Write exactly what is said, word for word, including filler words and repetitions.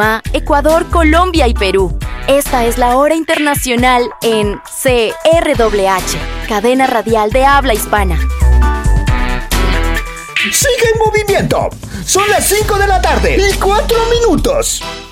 Ecuador, Colombia y Perú. Esta es la hora internacional en C R W H, cadena radial de habla hispana. ¡Sigue en movimiento! Son las cinco de la tarde y cuatro minutos.